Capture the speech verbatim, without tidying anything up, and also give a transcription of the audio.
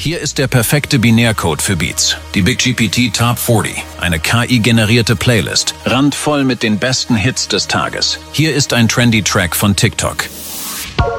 Hier ist der perfekte Binärcode für Beats. Die Big G P T Top vierzig, eine K I-generierte Playlist, randvoll mit den besten Hits des Tages. Hier ist ein trendy Track von TikTok.